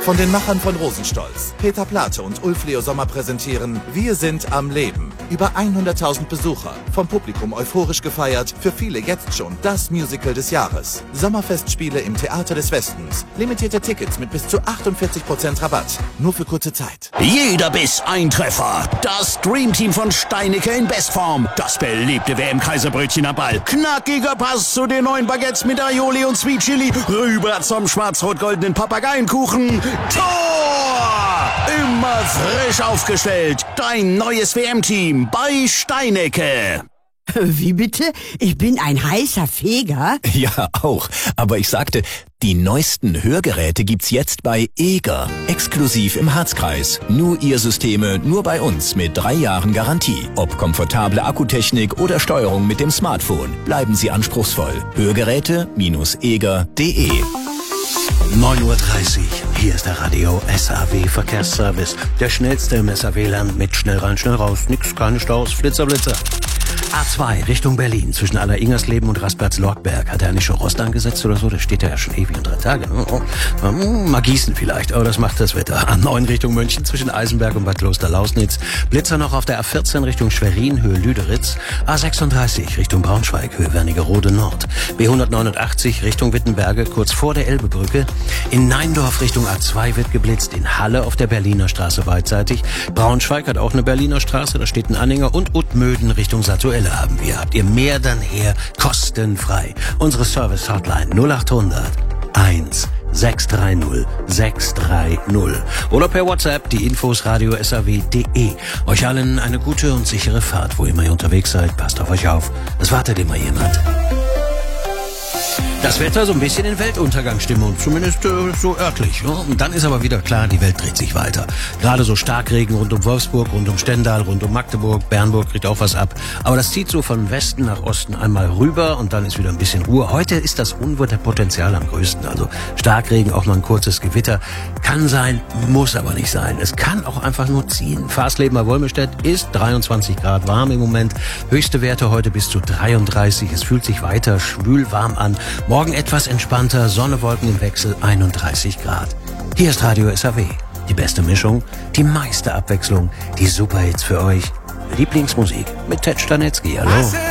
Von den Machern von Rosenstolz, Peter Plate und Ulf Leo Sommer präsentieren Wir sind am Leben. Über 100.000 Besucher, vom Publikum euphorisch gefeiert, für viele jetzt schon das Musical des Jahres. Sommerfestspiele im Theater des Westens. Limitierte Tickets mit bis zu 48% Rabatt. Nur für kurze Zeit. Jeder Biss ein Treffer. Das Dreamteam von Steinicke in Bestform. Das beliebte WM-Kaiserbrötchen am Ball. Knackiger Pass zu den neuen Baguettes mit Aioli und Sweet Chili. Rüber zum schwarz-rot-goldenen Papageienkuchen. Tor! Immer frisch aufgestellt. Dein neues WM-Team bei Steinicke. Wie bitte? Ich bin ein heißer Feger? Ja, auch. Aber ich sagte, die neuesten Hörgeräte gibt's jetzt bei Eger. Exklusiv im Harzkreis. Nur ihr Systeme, nur bei uns mit 3 Jahren Garantie. Ob komfortable Akkutechnik oder Steuerung mit dem Smartphone. Bleiben Sie anspruchsvoll. Hörgeräte-eger.de 9:30 Uhr. Hier ist der Radio SAW Verkehrsservice. Der schnellste im SAW-Land mit schnell rein, schnell raus. Nix, keine Staus, Flitzer, Blitzer. A2 Richtung Berlin zwischen Aller-Ingersleben und Rasperz-Lortberg. Hat er nicht schon Rost angesetzt oder so? Da steht er ja schon ewig und 3 Tage. Mal gießen vielleicht, aber das macht das Wetter. A9 Richtung München zwischen Eisenberg und Bad Kloster-Lausnitz. Blitzer noch auf der A14 Richtung Schwerin, Höhe Lüderitz. A36 Richtung Braunschweig, Höhe Wernigerode Nord. B189 Richtung Wittenberge, kurz vor der Elbebrücke. In Neindorf Richtung A2 wird geblitzt. In Halle auf der Berliner Straße beidseitig. Braunschweig hat auch eine Berliner Straße, da steht ein Anhänger. Und Utmöden Richtung Satuelle haben wir. Habt ihr mehr, dann her, kostenfrei. Unsere Service-Hotline 0800 1 630 630. Oder per WhatsApp die Infos radio-saw.de. Euch allen eine gute und sichere Fahrt, wo immer ihr unterwegs seid. Passt auf euch auf. Es wartet immer jemand. Das Wetter so ein bisschen in Weltuntergangsstimmung, zumindest so örtlich. Ja? Und dann ist aber wieder klar, die Welt dreht sich weiter. Gerade so Starkregen rund um Wolfsburg, rund um Stendal, rund um Magdeburg, Bernburg kriegt auch was ab. Aber das zieht so von Westen nach Osten einmal rüber und dann ist wieder ein bisschen Ruhe. Heute ist das Unwetterpotenzial am größten. Also Starkregen, auch mal ein kurzes Gewitter. Kann sein, muss aber nicht sein. Es kann auch einfach nur ziehen. Fahrsleben bei Wolmirstedt ist 23 Grad warm im Moment. Höchste Werte heute bis zu 33. Es fühlt sich weiter schwül warm an. Morgen etwas entspannter, Sonne, Wolken im Wechsel, 31 Grad. Hier ist Radio SAW. Die beste Mischung, die meiste Abwechslung, die Superhits für euch. Lieblingsmusik mit Ted Stanetzky. Hallo.